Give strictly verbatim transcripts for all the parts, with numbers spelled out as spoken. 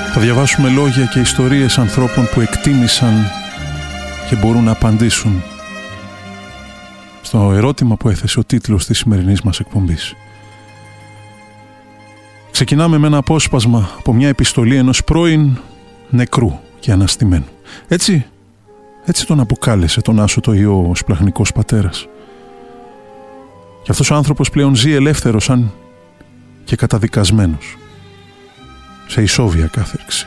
Θα διαβάσουμε λόγια και ιστορίες ανθρώπων που εκτίμησαν και μπορούν να απαντήσουν στο ερώτημα που έθεσε ο τίτλος της σημερινής μας εκπομπής. Ξεκινάμε με ένα απόσπασμα από μια επιστολή ενός πρώην νεκρού και αναστημένου. Έτσι, έτσι τον αποκάλεσε τον άσωτο Υιό ο σπλαχνικός πατέρας. Και αυτός ο άνθρωπος πλέον ζει ελεύθερος σαν και καταδικασμένος σε ισόβια κάθερξη.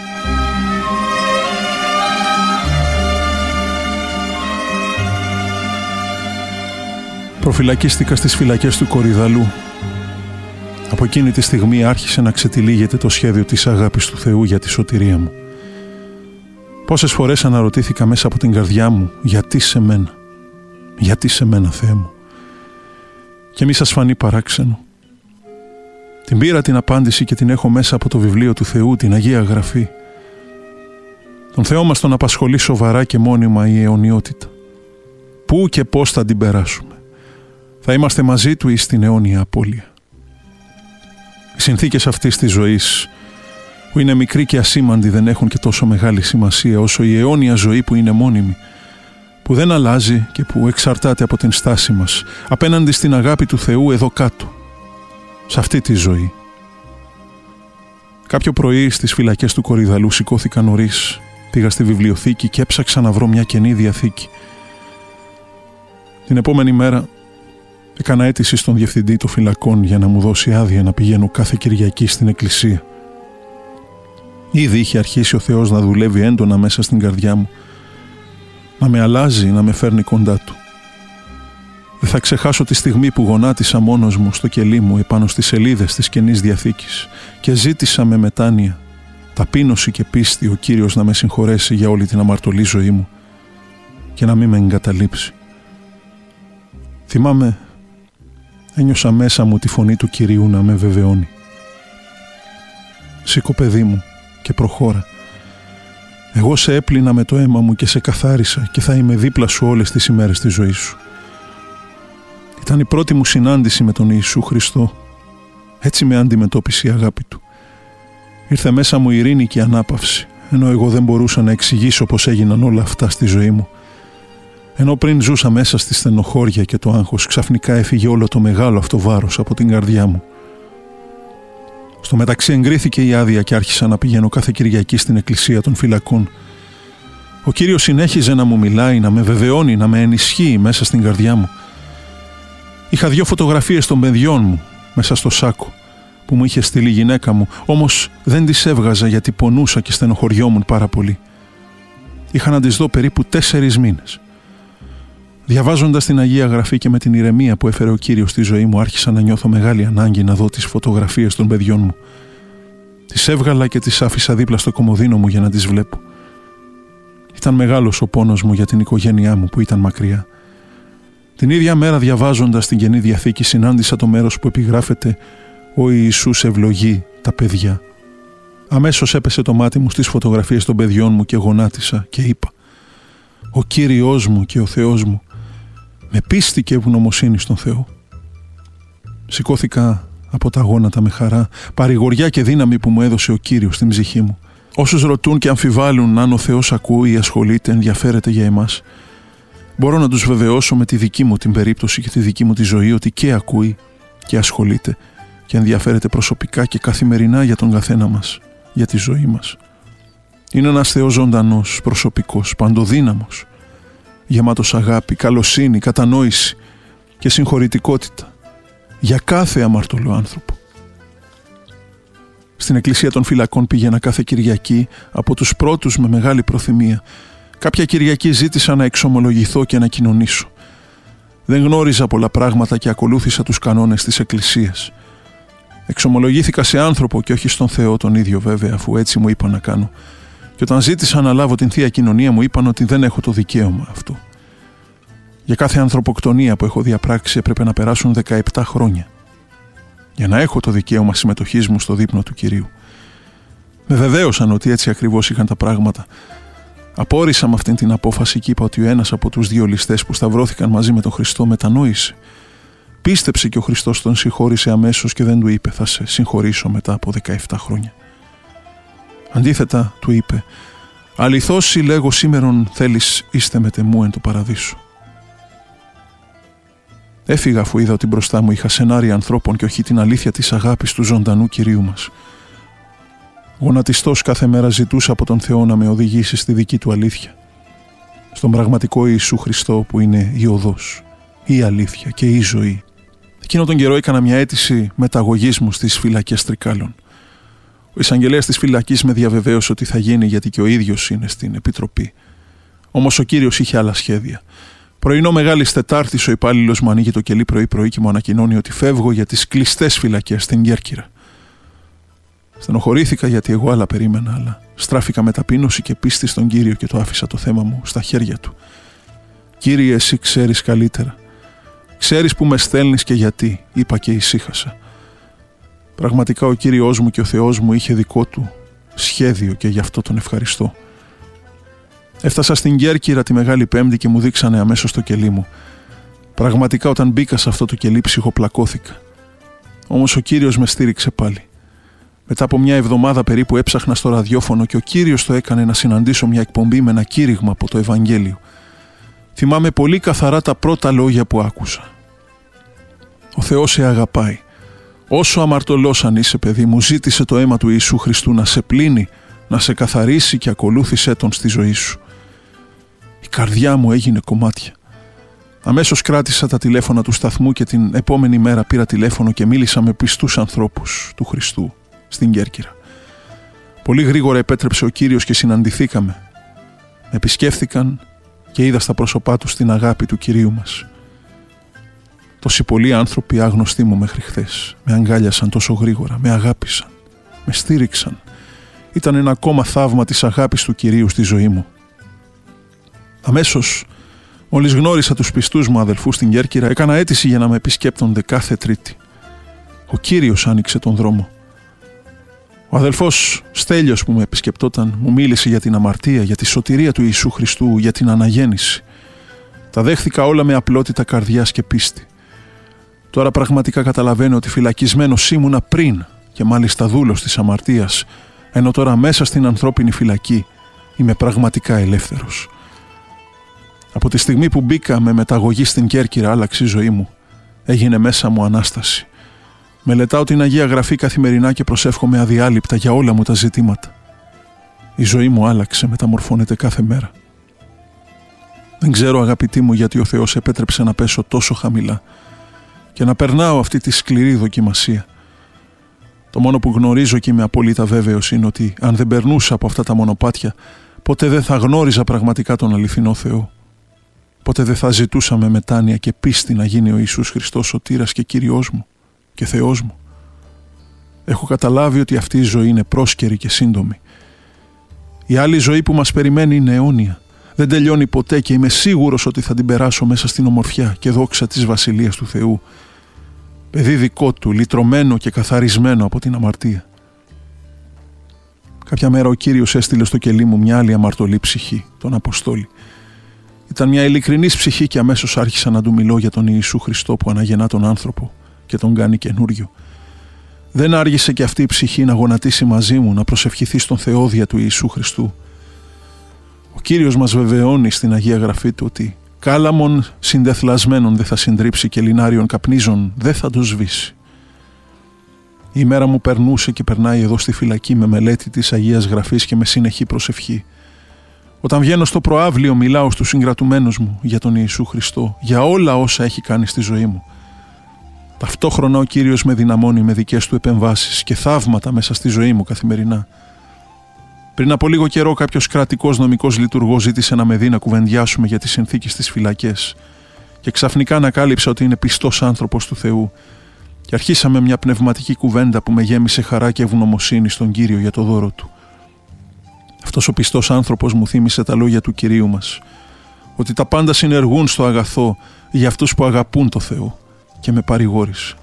Προφυλακίστηκα στις φυλακές του Κορυδαλού. Από εκείνη τη στιγμή άρχισε να ξετυλίγεται το σχέδιο της αγάπης του Θεού για τη σωτηρία μου. Πόσες φορές αναρωτήθηκα μέσα από την καρδιά μου, γιατί σε μένα, γιατί σε μένα Θεέ μου. Και μη σας φανεί παράξενο. Την πήρα την απάντηση και την έχω μέσα από το βιβλίο του Θεού, την Αγία Γραφή. Τον Θεό μας τον απασχολεί σοβαρά και μόνιμα η αιωνιότητα. Πού και πώς θα την περάσουμε. Θα είμαστε μαζί του ή στην αιώνια απώλεια. Οι συνθήκες αυτής της ζωής, που είναι μικρή και ασήμαντη, δεν έχουν και τόσο μεγάλη σημασία όσο η αιώνια ζωή που είναι μόνιμη, που δεν αλλάζει και που εξαρτάται από την στάση μας απέναντι στην αγάπη του Θεού εδώ κάτω, σε αυτή τη ζωή. Κάποιο πρωί στις φυλακές του Κορυδαλού σηκώθηκα νωρίς, πήγα στη βιβλιοθήκη και έψαξα να βρω μια καινή διαθήκη. Την επόμενη μέρα έκανα αίτηση στον διευθυντή των φυλακών για να μου δώσει άδεια να πηγαίνω κάθε Κυριακή στην εκκλησία. Ήδη είχε αρχίσει ο Θεός να δουλεύει έντονα μέσα στην καρδιά μου, να με αλλάζει, να με φέρνει κοντά του. Δεν θα ξεχάσω τη στιγμή που γονάτισα μόνος μου στο κελί μου επάνω στις σελίδες της Καινής Διαθήκης και ζήτησα με μετάνοια, ταπείνωση και πίστη ο Κύριος να με συγχωρέσει για όλη την αμαρτωλή ζωή μου και να μην με εγκαταλείψει. Θυμάμαι, ένιωσα μέσα μου τη φωνή του Κυρίου να με βεβαιώνει. Σήκω παιδί μου και προχώρα. Εγώ σε έπλυνα με το αίμα μου και σε καθάρισα και θα είμαι δίπλα σου όλες τις ημέρες της ζωής σου. Ήταν η πρώτη μου συνάντηση με τον Ιησού Χριστό. Έτσι με αντιμετώπισε η αγάπη του. Ήρθε μέσα μου ειρήνη και ανάπαυση, ενώ εγώ δεν μπορούσα να εξηγήσω πως έγιναν όλα αυτά στη ζωή μου. Ενώ πριν ζούσα μέσα στη στενοχώρια και το άγχος, ξαφνικά έφυγε όλο το μεγάλο αυτό βάρος από την καρδιά μου. Στο μεταξύ εγκρίθηκε η άδεια και άρχισα να πηγαίνω κάθε Κυριακή στην εκκλησία των φυλακών. Ο Κύριος συνέχιζε να μου μιλάει, να με βεβαιώνει, να με ενισχύει μέσα στην καρδιά μου. Είχα δύο φωτογραφίες των παιδιών μου μέσα στο σάκο που μου είχε στείλει η γυναίκα μου, όμως δεν τις έβγαζα γιατί πονούσα και στενοχωριόμουν πάρα πολύ. Είχα να τις δω περίπου τέσσερις μήνες. Διαβάζοντας την Αγία Γραφή και με την ηρεμία που έφερε ο Κύριος στη ζωή μου, άρχισα να νιώθω μεγάλη ανάγκη να δω τις φωτογραφίες των παιδιών μου. Τις έβγαλα και τις άφησα δίπλα στο κομοδίνο μου για να τις βλέπω. Ήταν μεγάλος ο πόνος μου για την οικογένειά μου που ήταν μακριά. Την ίδια μέρα, διαβάζοντας την Καινή Διαθήκη, συνάντησα το μέρος που επιγράφεται «Ο Ιησούς ευλογεί τα παιδιά». Αμέσως έπεσε το μάτι μου στις φωτογραφίες των παιδιών μου και γονάτισα και είπα «Ο Κύριος μου και ο Θεός μου», με πίστη και ευγνωμοσύνη στον Θεό. Σηκώθηκα από τα γόνατα με χαρά, παρηγοριά και δύναμη που μου έδωσε ο Κύριος στην ψυχή μου. Όσους ρωτούν και αμφιβάλλουν αν ο Θεός ακούει ή ασχολείται, ενδιαφέρεται για εμάς, μπορώ να τους βεβαιώσω με τη δική μου την περίπτωση και τη δική μου τη ζωή ότι και ακούει και ασχολείται και ενδιαφέρεται προσωπικά και καθημερινά για τον καθένα μας, για τη ζωή μας. Είναι ένας Θεός ζωντανός, προσωπικός, παντοδύναμος, γεμάτος αγάπη, καλοσύνη, κατανόηση και συγχωρητικότητα για κάθε αμαρτωλό άνθρωπο. Στην εκκλησία των φυλακών πήγαινα κάθε Κυριακή από τους πρώτους με μεγάλη προθυμία. Κάποια Κυριακή ζήτησα να εξομολογηθώ και να κοινωνήσω. Δεν γνώριζα πολλά πράγματα και ακολούθησα τους κανόνες της εκκλησίας. Εξομολογήθηκα σε άνθρωπο και όχι στον Θεό τον ίδιο βέβαια, αφού έτσι μου είπαν να κάνω. Και όταν ζήτησα να λάβω την Θεία Κοινωνία μου είπαν ότι δεν έχω το δικαίωμα αυτό. Για κάθε ανθρωποκτονία που έχω διαπράξει έπρεπε να περάσουν δεκαεπτά χρόνια για να έχω το δικαίωμα συμμετοχής μου στο δείπνο του Κυρίου. Με βεβαίωσαν ότι έτσι ακριβώς είχαν τα πράγματα. Απόρρισα με αυτήν την απόφαση και είπα ότι ο ένας από τους δύο ληστές που σταυρώθηκαν μαζί με τον Χριστό μετανόησε. Πίστεψε και ο Χριστός τον συγχώρησε αμέσως και δεν του είπε «Θα σε συγχωρήσω μετά από δεκαεπτά χρόνια». Αντίθετα, του είπε, «Αληθώς λέγω σήμερον θέλεις είστε μετεμού εν το παραδείσο». Έφυγα αφού είδα ότι μπροστά μου είχα σενάρια ανθρώπων και όχι την αλήθεια της αγάπης του ζωντανού Κυρίου μας. Γονατιστός κάθε μέρα ζητούσα από τον Θεό να με οδηγήσει στη δική του αλήθεια. Στον πραγματικό Ιησού Χριστό που είναι η οδός, η αλήθεια και η ζωή. Εκείνο τον καιρό έκανα μια αίτηση μεταγωγής μου στις φυλακές Τρικάλων. Ο εισαγγελέας της φυλακής με διαβεβαίωσε ότι θα γίνει γιατί και ο ίδιος είναι στην επιτροπή. Όμως ο Κύριος είχε άλλα σχέδια. Πρωινό Μεγάλης Τετάρτης ο υπάλληλος μου ανοίγει το κελί πρωί-πρωί και μου ανακοινώνει ότι φεύγω για τις κλειστές φυλακές στην Κέρκυρα. Στενοχωρήθηκα γιατί εγώ άλλα περίμενα, αλλά στράφηκα με ταπείνωση και πίστη στον Κύριο και το άφησα το θέμα μου στα χέρια του. «Κύριε, εσύ ξέρεις καλύτερα. Ξέρεις που με στέλνεις και γιατί», είπα και ησύχασα. Πραγματικά ο Κύριος μου και ο Θεός μου είχε δικό του σχέδιο και γι' αυτό τον ευχαριστώ. Έφτασα στην Κέρκυρα τη Μεγάλη Πέμπτη και μου δείξανε αμέσως το κελί μου. Πραγματικά όταν μπήκα σε αυτό το κελί ψυχοπλακώθηκα. Όμως ο Κύριος με στήριξε πάλι. Μετά από μια εβδομάδα περίπου έψαχνα στο ραδιόφωνο και ο Κύριος το έκανε να συναντήσω μια εκπομπή με ένα κήρυγμα από το Ευαγγέλιο. Θυμάμαι πολύ καθαρά τα πρώτα λόγια που άκουσα. «Ο Θεός σε αγαπάει. Όσο αμαρτωλός αν είσαι, παιδί μου, ζήτησε το αίμα του Ιησού Χριστού να σε πλύνει, να σε καθαρίσει και ακολούθησέ τον στη ζωή σου». Η καρδιά μου έγινε κομμάτια. Αμέσως κράτησα τα τηλέφωνα του σταθμού και την επόμενη μέρα πήρα τηλέφωνο και μίλησα με πιστούς ανθρώπους του Χριστού στην Κέρκυρα. Πολύ γρήγορα επέτρεψε ο Κύριος και συναντηθήκαμε. Με επισκέφθηκαν και είδα στα πρόσωπά τους την αγάπη του Κυρίου μας. Τόσοι πολλοί άνθρωποι άγνωστοι μου μέχρι χθες με αγκάλιασαν τόσο γρήγορα, με αγάπησαν, με στήριξαν. Ήταν ένα ακόμα θαύμα της αγάπης του Κυρίου στη ζωή μου. Αμέσως, μόλις γνώρισα τους πιστούς μου αδελφούς στην Κέρκυρα, έκανα αίτηση για να με επισκέπτονται κάθε Τρίτη. Ο Κύριος άνοιξε τον δρόμο. Ο αδελφός Στέλιος που με επισκεπτόταν μου μίλησε για την αμαρτία, για τη σωτηρία του Ιησού Χριστού, για την αναγέννηση. Τα δέχθηκα όλα με απλότητα καρδιάς και πίστη. Τώρα πραγματικά καταλαβαίνω ότι φυλακισμένος ήμουνα πριν και μάλιστα δούλος της αμαρτίας, ενώ τώρα μέσα στην ανθρώπινη φυλακή είμαι πραγματικά ελεύθερος. Από τη στιγμή που μπήκα με μεταγωγή στην Κέρκυρα άλλαξε η ζωή μου. Έγινε μέσα μου Ανάσταση. Μελετάω την Αγία Γραφή καθημερινά και προσεύχομαι αδιάλειπτα για όλα μου τα ζητήματα. Η ζωή μου άλλαξε, μεταμορφώνεται κάθε μέρα. Δεν ξέρω, αγαπητοί μου, γιατί ο Θεός επέτρεψε να πέσω τόσο χαμηλά και να περνάω αυτή τη σκληρή δοκιμασία. Το μόνο που γνωρίζω και είμαι απόλυτα βέβαιος είναι ότι αν δεν περνούσα από αυτά τα μονοπάτια, ποτέ δεν θα γνώριζα πραγματικά τον αληθινό Θεό. Ποτέ δεν θα ζητούσα με μετάνοια και πίστη να γίνει ο Ιησούς Χριστός σωτήρας και Κύριος μου και Θεός μου. Έχω καταλάβει ότι αυτή η ζωή είναι πρόσκαιρη και σύντομη. Η άλλη ζωή που μας περιμένει είναι αιώνια. Δεν τελειώνει ποτέ και είμαι σίγουρος ότι θα την περάσω μέσα στην ομορφιά και δόξα της Βασιλείας του Θεού. Παιδί δικό του, λυτρωμένο και καθαρισμένο από την αμαρτία. Κάποια μέρα ο Κύριος έστειλε στο κελί μου μια άλλη αμαρτωλή ψυχή, τον Αποστόλη. Ήταν μια ειλικρινής ψυχή και αμέσως άρχισα να του μιλώ για τον Ιησού Χριστό που αναγεννά τον άνθρωπο και τον κάνει καινούριο. Δεν άργησε και αυτή η ψυχή να γονατίσει μαζί μου, να προσευχηθεί στον Θεό δια του Ιησού Χριστού. Ο Κύριος μας βεβαιώνει στην Αγία Γραφή του ότι κάλαμον συντεθλασμένων δεν θα συντρίψει και λινάριον καπνίζων δεν θα το σβήσει. Η ημέρα μου περνούσε και περνάει εδώ στη φυλακή με μελέτη της Αγίας Γραφής και με συνεχή προσευχή. Όταν βγαίνω στο προαύλιο μιλάω στους συγκρατουμένους μου για τον Ιησού Χριστό, για όλα όσα έχει κάνει στη ζωή μου. Ταυτόχρονα ο Κύριος με δυναμώνει με δικές του επεμβάσεις και θαύματα μέσα στη ζωή μου καθημερινά. Πριν από λίγο καιρό κάποιος κρατικός νομικός λειτουργός ζήτησε να με δει να κουβεντιάσουμε για τις συνθήκες στις φυλακές και ξαφνικά ανακάλυψα ότι είναι πιστός άνθρωπος του Θεού και αρχίσαμε μια πνευματική κουβέντα που με γέμισε χαρά και ευγνωμοσύνη στον Κύριο για το δώρο του. Αυτός ο πιστός άνθρωπος μου θύμισε τα λόγια του Κυρίου μας, ότι τα πάντα συνεργούν στο αγαθό για αυτούς που αγαπούν το Θεό, και με παρηγόρησε.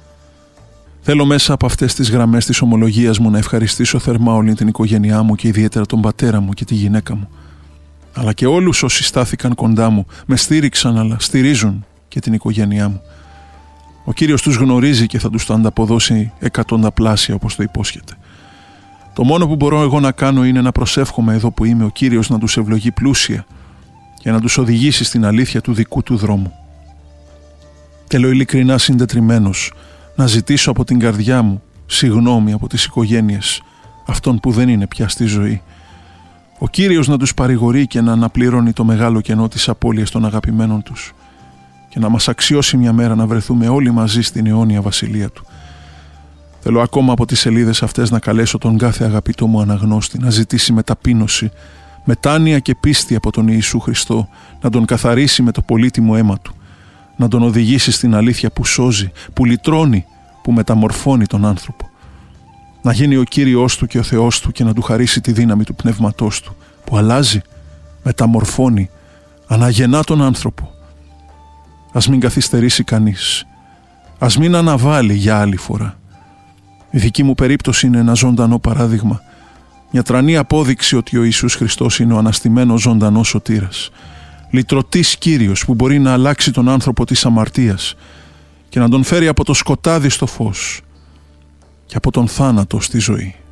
Θέλω μέσα από αυτές τις γραμμές της ομολογίας μου να ευχαριστήσω θερμά όλη την οικογένειά μου και ιδιαίτερα τον πατέρα μου και τη γυναίκα μου, αλλά και όλους όσοι στάθηκαν κοντά μου, με στήριξαν αλλά στηρίζουν και την οικογένειά μου. Ο Κύριος τους γνωρίζει και θα τους το ανταποδώσει εκατονταπλάσια όπως το υπόσχεται. Το μόνο που μπορώ εγώ να κάνω είναι να προσεύχομαι εδώ που είμαι ο Κύριος να τους ευλογεί πλούσια και να τους οδηγήσει στην αλήθεια του δικού του δρόμου. Θέλω ειλικρινά συντετριμμένος να ζητήσω από την καρδιά μου συγγνώμη από τις οικογένειες αυτών που δεν είναι πια στη ζωή. Ο Κύριος να τους παρηγορεί και να αναπληρώνει το μεγάλο κενό της απώλειας των αγαπημένων τους και να μας αξιώσει μια μέρα να βρεθούμε όλοι μαζί στην αιώνια βασιλεία Του. Θέλω ακόμα από τις σελίδες αυτές να καλέσω τον κάθε αγαπητό μου αναγνώστη να ζητήσει με ταπείνωση, μετάνοια και πίστη από τον Ιησού Χριστό, να τον καθαρίσει με το πολύτιμο αίμα Του, να τον οδηγήσει στην αλήθεια που σώζει, που λυτρώνει, που μεταμορφώνει τον άνθρωπο. Να γίνει ο Κύριος του και ο Θεός του και να του χαρίσει τη δύναμη του πνεύματός του, που αλλάζει, μεταμορφώνει, αναγεννά τον άνθρωπο. Ας μην καθυστερήσει κανείς. Ας μην αναβάλει για άλλη φορά. Η δική μου περίπτωση είναι ένα ζωντανό παράδειγμα. Μια τρανή απόδειξη ότι ο Ιησούς Χριστός είναι ο αναστημένος ζωντανός σωτήρας. Λυτρωτής Κύριος που μπορεί να αλλάξει τον άνθρωπο της αμαρτίας και να τον φέρει από το σκοτάδι στο φως και από τον θάνατο στη ζωή.